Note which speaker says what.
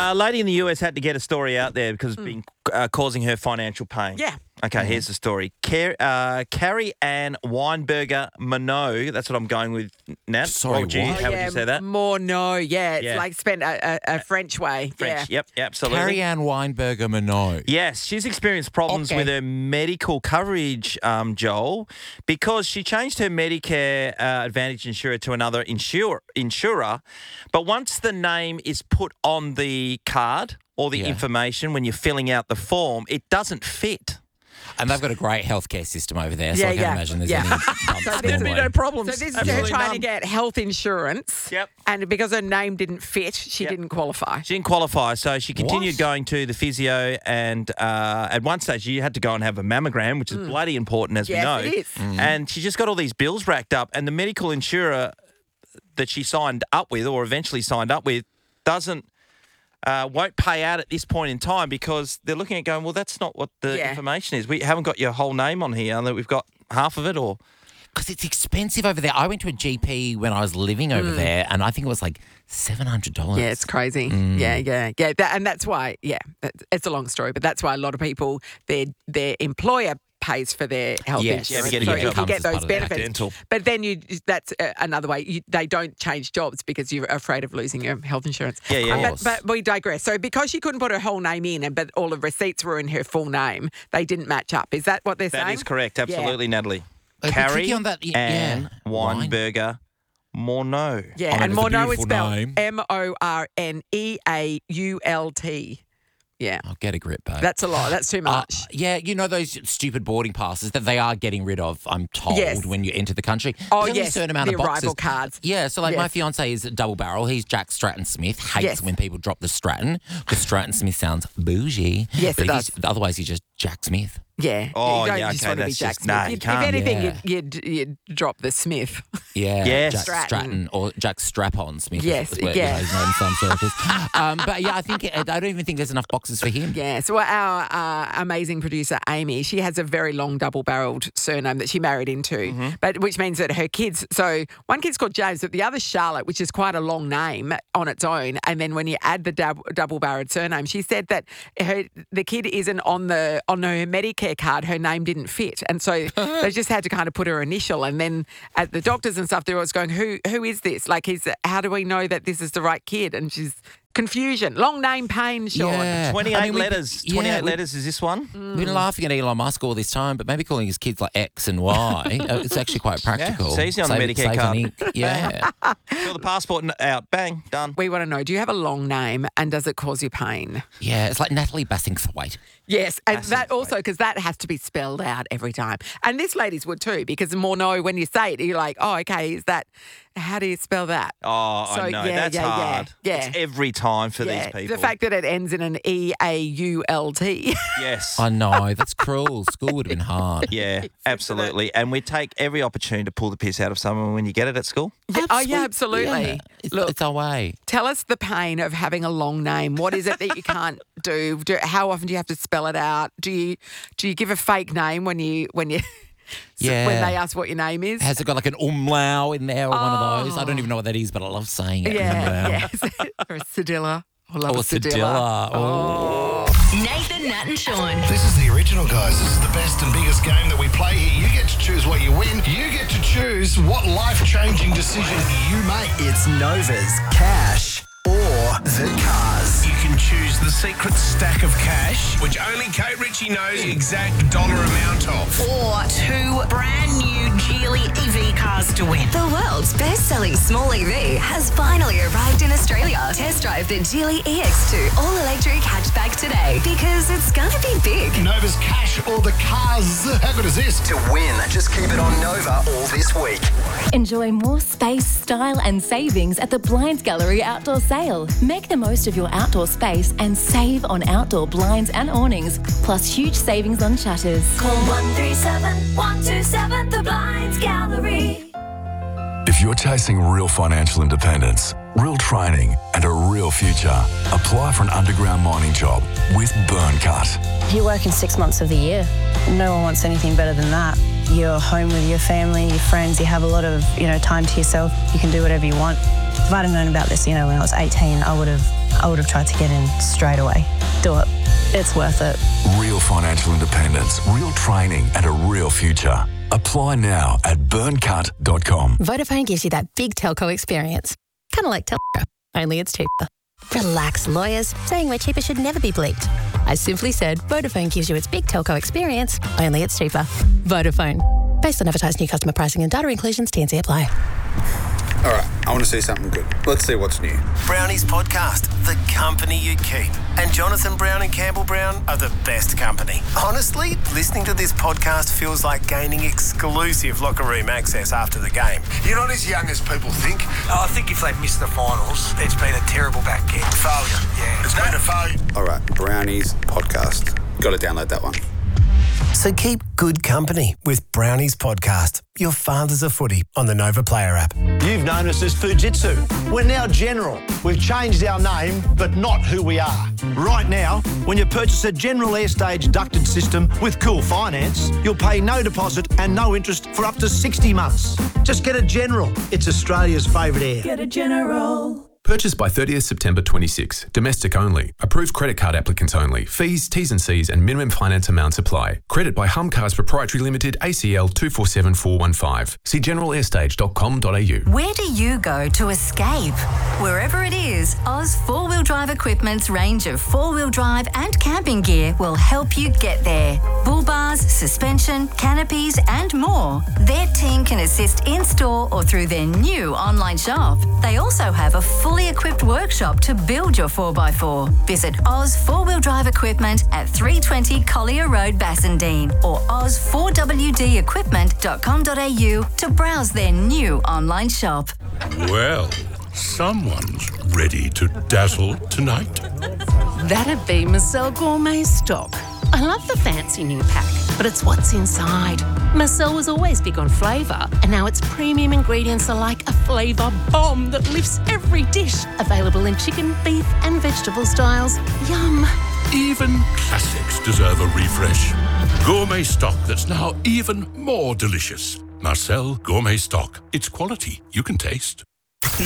Speaker 1: A lady in the US had to get a story out there because it's been causing her financial pain.
Speaker 2: Yeah.
Speaker 1: Okay, here's the story. Carrie Ann Weinberger Monod, that's what I'm going with, Nat.
Speaker 3: Sorry, what?
Speaker 1: How would you say that?
Speaker 2: It's
Speaker 1: Yeah.
Speaker 2: like spent a French way.
Speaker 1: French,
Speaker 2: Yeah.
Speaker 1: yep, absolutely.
Speaker 3: Carrie Ann Weinberger Monod.
Speaker 1: Yes, she's experienced problems with her medical coverage, Joel, because she changed her Medicare Advantage insurer to another insurer. But once the name is put on the card or the information when you're filling out the form, it doesn't fit.
Speaker 3: And they've got a great healthcare system over there, so I can't imagine there's any bumps
Speaker 2: there'd
Speaker 1: be
Speaker 3: along
Speaker 1: no
Speaker 3: the way.
Speaker 1: problems.
Speaker 2: So this is her trying to get health insurance.
Speaker 1: Yep.
Speaker 2: And because her name didn't fit, she didn't qualify.
Speaker 1: She didn't qualify, so she continued
Speaker 3: What?
Speaker 1: going to the physio, and at one stage she had to go and have a mammogram, which is bloody important, as we know.
Speaker 2: Yes, it is.
Speaker 1: And she just got all these bills racked up, and the medical insurer that she signed up with, or eventually signed up with, won't pay out at this point in time because they're looking at going, well, that's not what the information is. We haven't got your whole name on here, and we've got half of it, or...
Speaker 3: Because it's expensive over there. I went to a GP when I was living over there, and I think it was like $700.
Speaker 2: Yeah, it's crazy. Yeah. And that's why, it's a long story, but that's why a lot of people, their employer pays for their health
Speaker 3: Yes.
Speaker 2: insurance.
Speaker 1: Yeah,
Speaker 2: so
Speaker 1: you
Speaker 2: if you get
Speaker 3: as part
Speaker 2: those
Speaker 3: of that.
Speaker 2: benefits.
Speaker 1: Dental.
Speaker 2: But then that's another way. They don't change jobs because you're afraid of losing your health insurance.
Speaker 1: Yeah.
Speaker 2: But we digress. So because she couldn't put her whole name in, but all the receipts were in her full name, they didn't match up. Is that what they're saying?
Speaker 1: That is correct, absolutely, Natalie.
Speaker 3: It'd be
Speaker 1: Carrie
Speaker 3: tricky on that,
Speaker 1: Ann Weinberger Monod.
Speaker 2: Yeah,
Speaker 3: I mean,
Speaker 2: and
Speaker 3: it's a
Speaker 2: Morneault is
Speaker 3: beautiful
Speaker 2: spelled
Speaker 3: name.
Speaker 2: Morneault. Yeah.
Speaker 3: I'll get a grip, babe.
Speaker 2: That's a lot. That's too much.
Speaker 3: Yeah, you know those stupid boarding passes that they are getting rid of, I'm told,
Speaker 2: Yes.
Speaker 3: when you enter the country?
Speaker 2: Oh,
Speaker 3: There's only
Speaker 2: yes,
Speaker 3: a certain amount
Speaker 2: the
Speaker 3: of boxes.
Speaker 2: arrival cards.
Speaker 3: Yeah, so like my
Speaker 2: Yes.
Speaker 3: fiancé is double barrel. He's Jack Stratton Smith. Hates
Speaker 2: Yes.
Speaker 3: when people drop the Stratton because Stratton Smith sounds bougie.
Speaker 2: Yes,
Speaker 3: but
Speaker 2: it
Speaker 3: if he's- otherwise, he's just Jack Smith.
Speaker 2: Yeah.
Speaker 1: Oh,
Speaker 2: you don't
Speaker 1: yeah,
Speaker 2: just
Speaker 1: okay,
Speaker 2: want to be
Speaker 1: that's
Speaker 2: Jack
Speaker 1: just-
Speaker 2: Smith.
Speaker 1: no, you
Speaker 2: If
Speaker 1: can't.
Speaker 2: anything,
Speaker 3: Yeah.
Speaker 2: you'd drop the Smith.
Speaker 3: Yeah,
Speaker 1: Yes.
Speaker 3: Jack
Speaker 2: Stratton.
Speaker 3: Stratton or Jack Strap-on Smith.
Speaker 2: Yes,
Speaker 3: is what
Speaker 2: yeah.
Speaker 3: he's known in some circles. But yeah, I don't even think there's enough boxes for him.
Speaker 2: Yeah, so our amazing producer, Amy, she has a very long double-barreled surname that she married into, but which means that her kids, so one kid's called James, but the other's Charlotte, which is quite a long name on its own. And then when you add the double-barreled surname, she said that the kid isn't on her Medicare card, her name didn't fit. And so they just had to kind of put her initial. And then at the doctors and stuff, they were always going, who is this? Like, how do we know that this is the right kid? And she's... Confusion. Long name, pain, Sean.
Speaker 3: Yeah.
Speaker 1: 28 letters. 28
Speaker 3: we-
Speaker 1: letters is this one?
Speaker 3: We've been laughing at Elon Musk all this time, but maybe calling his kids like X and Y, it's actually quite practical.
Speaker 1: it's easy on the Medicare
Speaker 3: save on
Speaker 1: card.
Speaker 3: ink. Yeah.
Speaker 1: Fill the passport out. Bang. Done.
Speaker 2: We want to know, do you have a long name and does it cause you pain?
Speaker 3: Yeah, it's like Natalie Bassingthwaite.
Speaker 2: Yes, and
Speaker 1: Massive
Speaker 2: that also, because that has to be spelled out every time. And this lady's would too, because the more know when you say it, you're like, oh, okay, is that, how do you spell that?
Speaker 1: Oh,
Speaker 2: So,
Speaker 1: I know.
Speaker 2: yeah,
Speaker 1: That's
Speaker 2: yeah,
Speaker 1: hard.
Speaker 2: yeah.
Speaker 1: It's every time for these people.
Speaker 2: The fact that it ends in an EAULT.
Speaker 1: Yes.
Speaker 3: I know, that's cruel. School would have been hard.
Speaker 1: Yeah, absolutely. And we take every opportunity to pull the piss out of someone when you get it at school.
Speaker 2: Oh, yeah, absolutely.
Speaker 3: Yeah.
Speaker 2: Look,
Speaker 3: It's our way.
Speaker 2: tell us the pain of having a long name. What is it that you can't do? How often do you have to spell it out? Do you give a fake name when when they ask what your name is?
Speaker 3: Has it got like an umlau in there or one of those? I don't even know what that is, but I love saying it.
Speaker 2: Yeah, yes. Or a cedilla. I love
Speaker 3: Oh,
Speaker 2: a cedilla.
Speaker 3: Cedilla. Oh.
Speaker 4: Nathan, Nat and Sean.
Speaker 5: This is the original, guys. This is the best and biggest game that we play here. You get to choose what you win. You get to choose what life-changing decision you make.
Speaker 6: It's Nova's Cash or the Cars.
Speaker 5: You can choose the secret stack of cash, which only Kate Ritchie knows exact dollar amount of.
Speaker 4: Or 2 brand new Geely EV cars to win.
Speaker 7: The world's best-selling small EV has finally arrived in Australia. Test drive the Geely EX2 all-electric hatchback today because it's gonna be big.
Speaker 5: Nova's Cash or the Cars. How good is this?
Speaker 6: To win, just keep it on Nova all this week.
Speaker 8: Enjoy more space, style and savings at the Blinds Gallery Outdoor Sale. Make the most of your outdoor space and save on outdoor blinds and awnings, plus huge savings on shutters.
Speaker 7: Call 137-127 The Blinds Gallery.
Speaker 9: If you're chasing real financial independence, real training, and a real future, apply for an underground mining job with Burncut.
Speaker 10: You work in 6 months of the year. No one wants anything better than that. You're home with your family, your friends, you have a lot of, time to yourself. You can do whatever you want. If I'd have known about this, when I was 18, I would have tried to get in straight away. Do it. It's worth it.
Speaker 9: Real financial independence, real training and a real future. Apply now at burncut.com.
Speaker 11: Vodafone gives you that big telco experience. Kind of like Telstra, only it's cheaper. Relax, lawyers. Saying we're cheaper should never be bleeped. I simply said Vodafone gives you its big telco experience, only it's cheaper. Vodafone. Based on advertised new customer pricing and data inclusions, T&C apply.
Speaker 12: All right, I want to see something good. Let's see what's new.
Speaker 13: Brownie's podcast, The Company You Keep. And Jonathan Brown and Campbell Brown are the best company. Honestly, listening to this podcast feels like gaining exclusive locker room access after the game.
Speaker 5: You're not as young as people think.
Speaker 14: I think if they've missed the finals, it's been a terrible back end.
Speaker 5: Failure.
Speaker 14: Yeah.
Speaker 5: It's been a failure.
Speaker 12: All right, Brownie's podcast. Got to download that one.
Speaker 13: So keep good company with Brownie's podcast. Your father's a footy on the Nova Player app.
Speaker 15: You've known us as Fujitsu. We're now General. We've changed our name, but not who we are. Right now, when you purchase a General Airstage ducted system with Cool Finance, you'll pay no deposit and no interest for up to 60 months. Just get a General. It's Australia's favourite air.
Speaker 16: Get a General.
Speaker 17: Purchased by 30th September 26. Domestic only. Approved credit card applicants only. Fees, T's and C's and minimum finance amounts apply. Credit by Hum Cars Proprietary Limited, ACL 247415. See generalair.com.au.
Speaker 7: Where do you go to escape? Wherever it is, Oz 4-Wheel Drive Equipment's range of 4-wheel drive and camping gear will help you get there. Bull bars, suspension, canopies and more. Their team can assist in-store or through their new online shop. They also have a fully equipped workshop to build your 4x4. Visit Oz 4-Wheel Drive Equipment at 320 Collier Road, Bassendean or oz4wdequipment.com.au to browse their new online shop.
Speaker 18: Well, someone's ready to dazzle tonight.
Speaker 19: That'd be Marcel Gourmet Stock. I love the fancy new pack, but it's what's inside. Marcel was always big on flavour, and now its premium ingredients are like a flavour bomb that lifts every dish. Available in chicken, beef and vegetable styles. Yum.
Speaker 18: Even classics deserve a refresh. Gourmet stock that's now even more delicious. Marcel Gourmet Stock. It's quality you can taste.